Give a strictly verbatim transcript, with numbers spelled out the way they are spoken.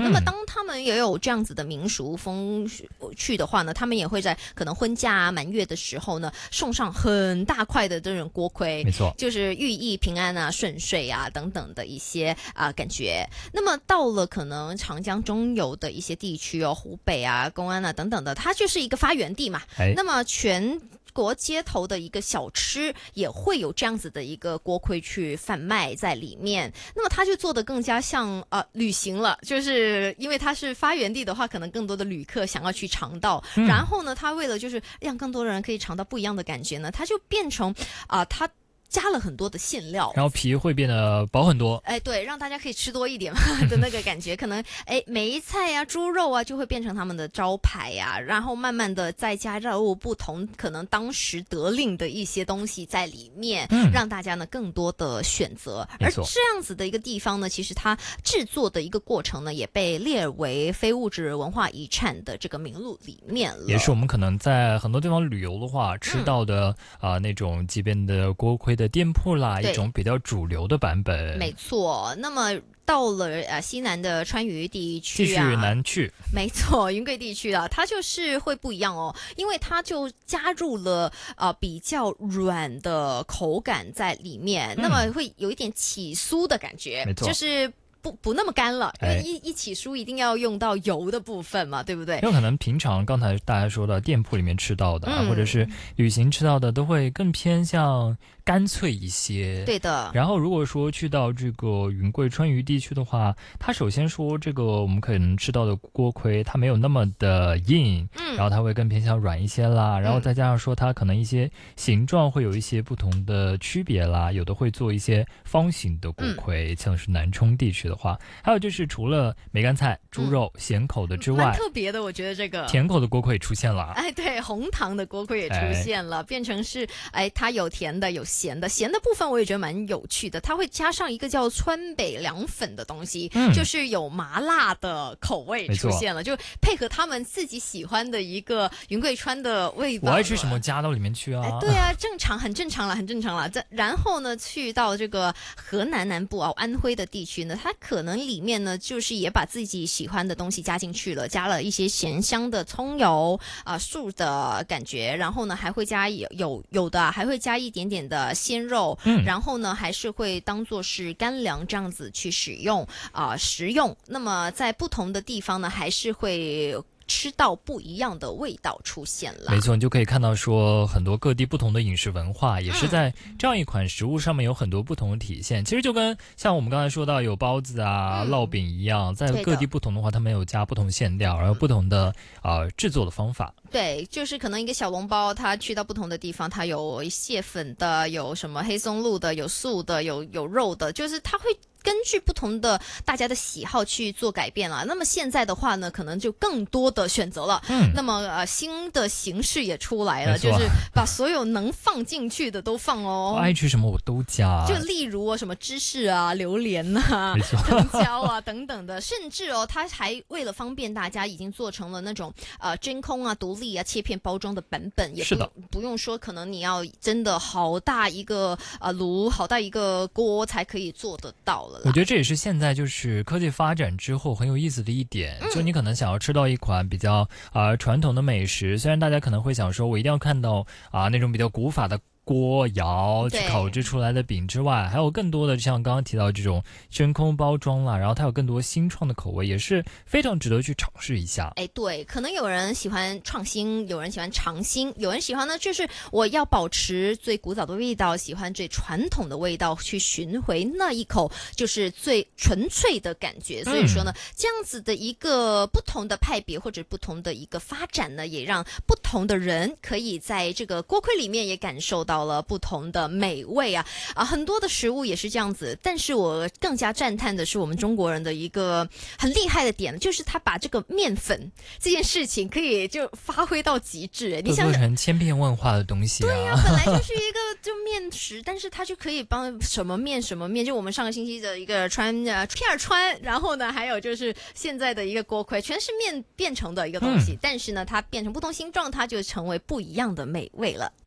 那么当他们也有这样子的民俗风趣的话呢，他们也会在可能婚嫁啊、满月的时候呢，送上很大块的这种锅盔， 没错， 就是寓意平安啊、顺遂啊等等的一些啊、呃、感觉。那么到了可能长江中游的一些地区哦，湖北啊、公安啊等等的，它就是一个发源地嘛。那么全国街头的一个小吃也会有这样子的一个锅盔去贩卖在里面，那么它就做得更加像呃旅行了，就是因为它是发源地的话，可能更多的旅客想要去尝到，嗯、然后呢，它为了就是让更多的人可以尝到不一样的感觉呢，它就变成啊、呃、它。加了很多的馅料， 然后皮会变得薄很多。 哎，对，让大家可以吃多一点嘛的那个感觉，可能哎梅菜啊、猪肉啊就会变成他们的招牌呀、啊，然后慢慢的再加入不同可能当时得令的一些东西在里面，嗯、让大家呢更多的选择。而这样子的一个地方呢，其实它制作的一个过程呢，也被列为非物质文化遗产的这个名录里面了。 也是我们可能在很多地方旅游的话吃到的啊、嗯呃、那种街边的锅盔的店铺啦，一种比较主流的版本。 没错，那么到了呃西南的川渝地区啊， 继续南去， 没错，云贵地区啊，它就是会不一样哦，因为它就加入了呃比较软的口感在里面，嗯、那么会有一点起酥的感觉， 没错， 就是。不不那么干了，因为一一起酥一定要用到油的部分嘛，对不对？ 有可能平常刚才大家说的店铺里面吃到的、啊嗯，或者是旅行吃到的，都会更偏向干脆一些。 对的。 然后如果说去到这个云贵川渝地区的话，它首先说这个我们可能吃到的锅盔，它没有那么的硬，嗯，然后它会更偏向软一些啦。然后再加上说它可能一些形状会有一些不同的区别啦，有的会做一些方形的锅盔，嗯、像是南充地区的。话，还有就是除了梅干菜、猪肉、嗯、咸口的之外， 蛮特别的，我觉得这个甜口的锅盔也出现了。 哎，对，红糖的锅盔也出现了，哎、变成是哎，它有甜的，有咸的。咸的部分我也觉得蛮有趣的，它会加上一个叫川北凉粉的东西，嗯、就是有麻辣的口味出现了，就配合他们自己喜欢的一个云贵川的味道。 我爱吃什么加到里面去啊？ 哎、对啊，正常，很正常了，很正常了。这然后呢，去到这个河南南部啊，安徽的地区呢，它可能里面呢，就是也把自己喜欢的东西加进去了，加了一些咸香的葱油啊、呃、素的感觉，然后呢还会加有有有的还会加一点点的鲜肉，嗯，然后呢还是会当做是干粮这样子去使用啊、呃、食用。那么在不同的地方呢，还是会吃到不一样的味道出现了。 没错，你就可以看到说很多各地不同的饮食文化也是在这样一款食物上面有很多不同的体现、嗯、其实就跟像我们刚才说到有包子啊、嗯、烙饼一样，在各地不同的话，他们有加不同馅料，然后不同的呃制作的方法。 对，就是可能一个小笼包，它去到不同的地方，它有蟹粉的，有什么黑松露的，有素的，有有肉的，就是它会根据不同的大家的喜好去做改变了。那么现在的话呢，可能就更多的选择了。嗯，那么呃新的形式也出来了，就是把所有能放进去的都放哦。 我爱吃什么我都加， 就例如哦，什么芝士啊、榴莲啊、藤椒啊等等的，甚至哦，它还为了方便大家，已经做成了那种呃真空啊、独立啊、切片包装的版本，也不是的， 不用说，可能你要真的好大一个呃炉、好大一个锅才可以做得到了。 我觉得这也是现在就是科技发展之后很有意思的一点，嗯、就你可能想要吃到一款比较啊、呃、传统的美食，虽然大家可能会想说我一定要看到啊、呃、那种比较古法的锅窑去烤制出来的饼之外，还有更多的像刚刚提到这种真空包装啦，然后它有更多新创的口味，也是非常值得去尝试一下。 哎，对，可能有人喜欢创新，有人喜欢尝新，有人喜欢呢就是我要保持最古早的味道，喜欢最传统的味道，去寻回那一口就是最纯粹的感觉。所以说呢、嗯、这样子的一个不同的派别或者不同的一个发展呢，也让不同的人可以在这个锅盔里面也感受到到了不同的美味啊啊，很多的食物也是这样子。但是我更加赞叹的是我们中国人的一个很厉害的点，就是他把这个面粉这件事情可以就发挥到极致。你想做成千变万化的东西啊， 对呀、啊，本来就是一个就面食，但是它就可以帮什么面什么面，就我们上个星期的一个川呃片儿川，然后呢还有就是现在的一个锅盔，全是面变成的一个东西、嗯、但是呢它变成不同形状，它就成为不一样的美味了。